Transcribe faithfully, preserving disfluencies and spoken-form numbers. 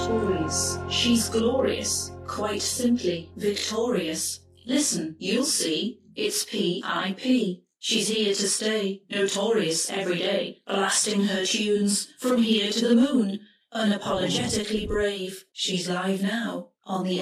Notorious. She's glorious, quite simply victorious. Listen, you'll see, it's P I P. She's here to stay, notorious every day, blasting her tunes from here to the moon. Unapologetically brave, she's live now on the